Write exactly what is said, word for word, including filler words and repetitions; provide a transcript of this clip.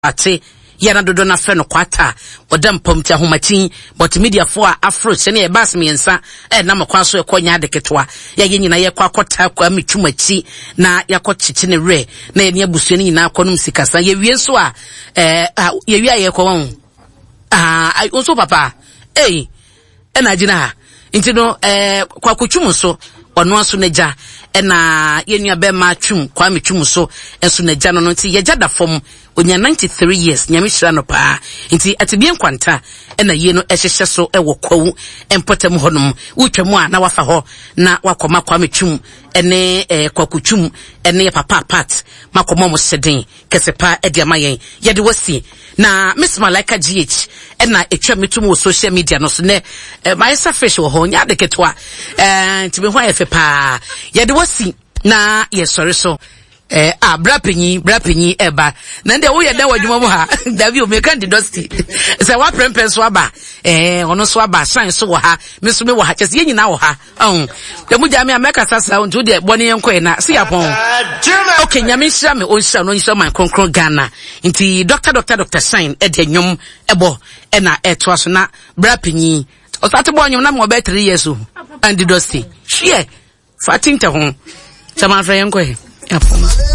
ate yana dodo na fe no kwata odam pomti ahomatin but media for afro se ne e bas miensa e na makwa so e konya adeketwa ya ye nyina ye kwa kwata kwa metwumachi na yakọchichi ne re na ye ne abusu ne nyina akọnum sikasa ye wie so a eh ye wie ye kwa won ah onso papa eh e na gina ha nti no eh kwa kwotwum so ono aso neja e na ye nua be ma twum kwa metwum so enso neja no no nti ye jada fom onya ninety-three years nyamishira no pa nti atibie nkwanta e na ye no ehhehye so e wo kwawu empotem honum utwam a na wafa ho na wakoma kwa metwum ene eh, kwa kutwum ene papa pat makoma mo seden kesepa e dia mayen ye de wasi na Miss Malaika G H ena etwa metum wo social media no so ne eh, my surface wo ho nya de ketwa eh nti me ho ayefe pa ye de wasi na ye sori so eh ah brapenyi brapenyi eba na nde wo ye da wadwuma mo ha David o me kan de dusty se wa prempen so aba eh ono so aba shine so wo ha me so me wo ha kese ye nyina wo ha um de mu ja me ameka sasa ntu de boni yenko na se yapon okay nyame hira me on hira no hira man konkron Ghana nti doctor doctor doctor shine e de nyom ebo e na eto aso na brapenyi o sate bo nyom na mo be three years o and dusty hwe fatin te ho sama fra yenko he yapon